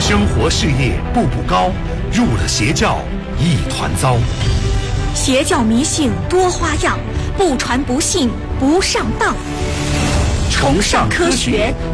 生活事业步步高，入了邪教一团糟。 邪教迷信多花样，不传不信不上当。崇尚科学，